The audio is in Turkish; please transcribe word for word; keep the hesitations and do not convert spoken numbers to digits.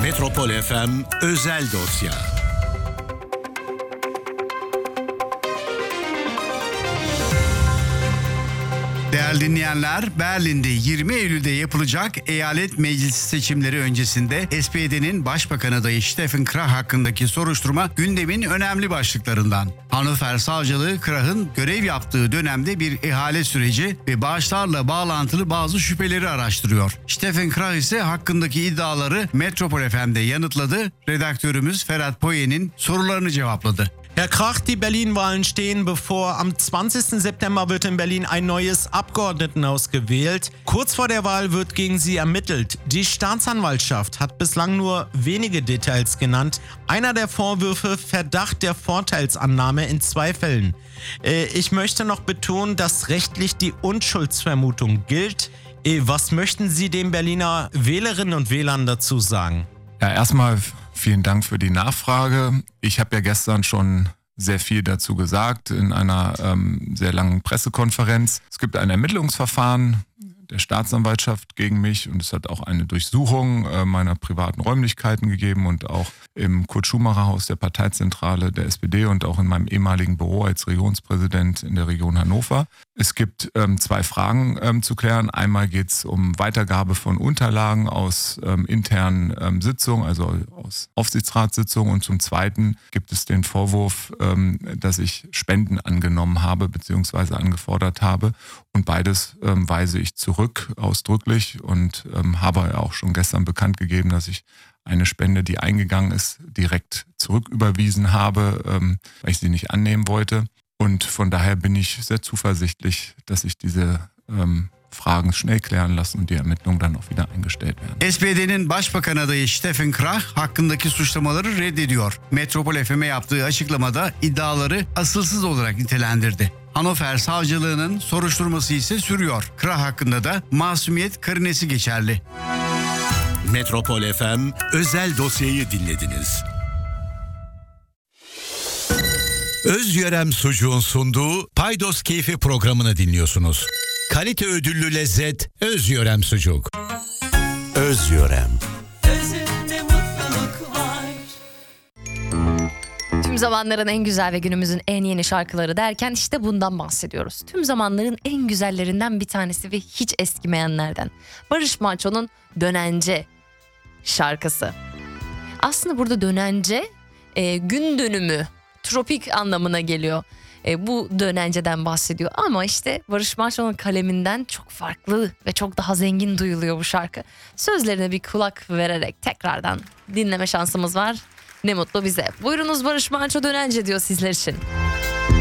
Metropol F M Özel Dosya. Değerli dinleyenler, Berlin'de yirmi Eylül'de yapılacak eyalet meclisi seçimleri öncesinde S P D'nin başbakan adayı Steffen Krah hakkındaki soruşturma gündemin önemli başlıklarından. Hannover Savcılığı Krah'ın görev yaptığı dönemde bir ihale süreci ve bağışlarla bağlantılı bazı şüpheleri araştırıyor. Steffen Krah ise hakkındaki iddiaları Metropol F M'de yanıtladı. Redaktörümüz Ferhat Poyen'in sorularını cevapladı. Herr Krach, die Berlin-Wahlen stehen bevor. Am zwanzigsten September wird in Berlin ein neues Abgeordnetenhaus gewählt. Kurz vor der Wahl wird gegen sie ermittelt. Die Staatsanwaltschaft hat bislang nur wenige Details genannt. Einer der Vorwürfe Verdacht der Vorteilsannahme in zwei Fällen. Äh, ich möchte noch betonen, dass rechtlich die Unschuldsvermutung gilt. Äh, was möchten Sie den Berliner Wählerinnen und Wählern dazu sagen? Ja, erstmal vielen Dank für die Nachfrage. Ich habe ja gestern schon sehr viel dazu gesagt in einer ähm, sehr langen Pressekonferenz. Es gibt ein Ermittlungsverfahren der Staatsanwaltschaft gegen mich und es hat auch eine Durchsuchung äh, meiner privaten Räumlichkeiten gegeben und auch im Kurt-Schumacher-Haus der Parteizentrale der S P D und auch in meinem ehemaligen Büro als Regionspräsident in der Region Hannover. Es gibt ähm, zwei Fragen ähm, zu klären. Einmal geht es um Weitergabe von Unterlagen aus ähm, internen ähm, Sitzungen, also aus Aufsichtsratssitzungen. Und zum Zweiten gibt es den Vorwurf, ähm, dass ich Spenden angenommen habe bzw. angefordert habe. Und beides ähm, weise ich zurück ausdrücklich und ähm, habe auch schon gestern bekannt gegeben, dass ich eine Spende, die eingegangen ist, direkt zurücküberwiesen habe, ähm, weil ich sie nicht annehmen wollte. Und von daher bin ich sehr zuversichtlich, dass sich diese ähm, Fragen schnell klären lassen und die Ermittlungen dann auch wieder eingestellt werden. S P D'nin başbakan adayı Steffen Krah hakkındaki suçlamaları reddediyor. Metropol F M'e yaptığı açıklamada iddiaları asılsız olarak nitelendirdi. Hannover Savcılığı'nın soruşturması ise sürüyor. Krah hakkında da masumiyet karinesi geçerli. Metropol F M Özel Dosyayı dinlediniz. Özyörem Sucuğun sunduğu Paydos Keyfi programını dinliyorsunuz. Kalite ödüllü lezzet Özyörem Sucuk. Özyörem. Özünde mutluluk var. Tüm zamanların en güzel ve günümüzün en yeni şarkıları derken işte bundan bahsediyoruz. Tüm zamanların en güzellerinden bir tanesi ve hiç eskimeyenlerden. Barış Manço'nun Dönence şarkısı. Aslında burada dönence e, gün dönümü, tropik anlamına geliyor. E, bu dönenceden bahsediyor ama işte Barış Manço'nun kaleminden çok farklı ve çok daha zengin duyuluyor bu şarkı. Sözlerine bir kulak vererek tekrardan dinleme şansımız var. Ne mutlu bize. Buyurunuz Barış Manço Dönence diyor sizler için.